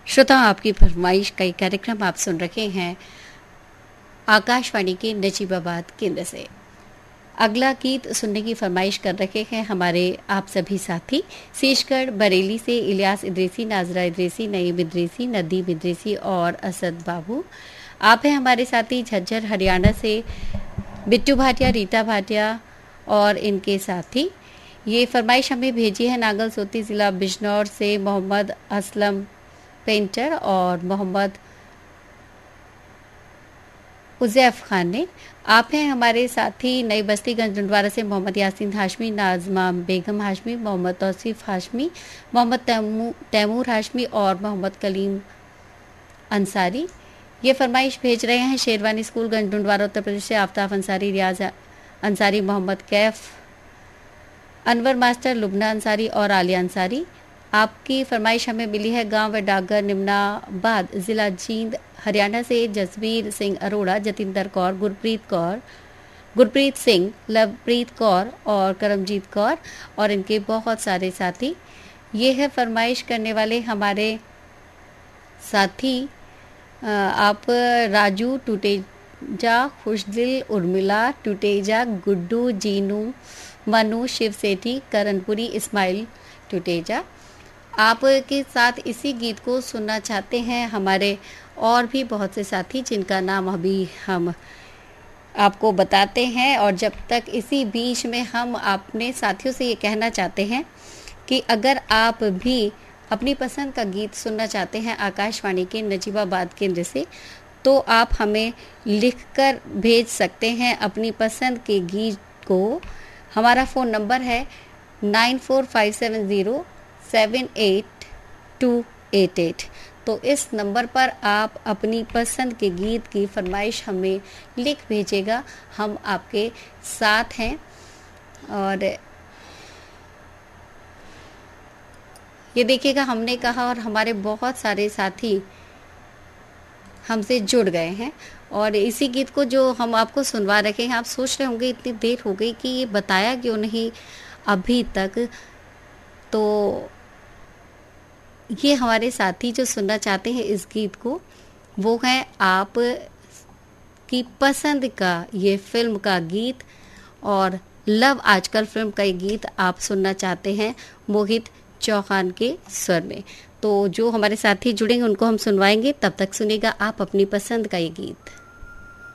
श्रोता, आपकी फरमाइश का एक कार्यक्रम आप सुन रहे हैं आकाशवाणी के नजीबाबाद केंद्र से। अगला गीत सुनने की फरमाइश कर रहे हैं हमारे आप सभी साथी शेषगढ़ बरेली से इलियास इद्रीसी, नाजरा इद्रीसी, नईम इद्रीसी, नदीम इद्रीसी और असद बाबू। आप हैं हमारे साथी झज्जर हरियाणा से बिट्टू भाटिया, रीता भाटिया और इनके साथी। ये फरमाइश हमें भेजी है नागल सोती ज़िला बिजनौर से मोहम्मद असलम पेंटर और मोहम्मद उज़ैफ खान ने। आप हैं हमारे साथी नई बस्ती गंज डंडवारा से मोहम्मद यासीन हाशमी, नाजमा बेगम हाशमी, मोहम्मद तौसीफ हाशमी, मोहम्मद तैमूर हाशमी और मोहम्मद कलीम अंसारी। ये फरमाइश भेज रहे हैं शेरवानी स्कूल गंज डंडवारा उत्तर प्रदेश से आफ्ताब अंसारी, रियाज अंसारी, मोहम्मद कैफ, अनवर मास्टर, लुबना अंसारी और आलिया अंसारी। आपकी फरमाइश हमें मिली है गांव डागर निमनाबाद ज़िला जींद हरियाणा से जसवीर सिंह अरोड़ा, जतिंदर कौर, गुरप्रीत सिंह, लवप्रीत कौर और करमजीत कौर और इनके बहुत सारे साथी। ये है फरमाइश करने वाले हमारे साथी आप राजू टूटेजा, खुशदिल, उर्मिला टूटेजा, गुड्डू, जीनू, मनु, शिव सेठी, करनपुरी, इस्माइल टूटेजा। आपके साथ इसी गीत को सुनना चाहते हैं हमारे और भी बहुत से साथी जिनका नाम अभी हम आपको बताते हैं। और जब तक इसी बीच में हम अपने साथियों से ये कहना चाहते हैं कि अगर आप भी अपनी पसंद का गीत सुनना चाहते हैं आकाशवाणी के नजीबाबाद केंद्र से, तो आप हमें लिखकर भेज सकते हैं अपनी पसंद के गीत को। हमारा फ़ोन नंबर है 9457078288। तो इस नंबर पर आप अपनी पसंद के गीत की फरमाइश हमें लिख भेजेगा, हम आपके साथ हैं। और ये देखिएगा, हमने कहा और हमारे बहुत सारे साथी हमसे जुड़ गए हैं। और इसी गीत को जो हम आपको सुनवा रखे हैं, आप सोच रहे होंगे इतनी देर हो गई कि ये बताया क्यों नहीं अभी तक। तो ये हमारे साथी जो सुनना चाहते हैं इस गीत को, वो है आप की पसंद का ये फिल्म का गीत। और लव आजकल फिल्म का ये गीत आप सुनना चाहते हैं मोहित चौहान के स्वर में। तो जो हमारे साथी जुड़ेंगे उनको हम सुनवाएंगे। तब तक सुनेगा आप अपनी पसंद का ये गीत।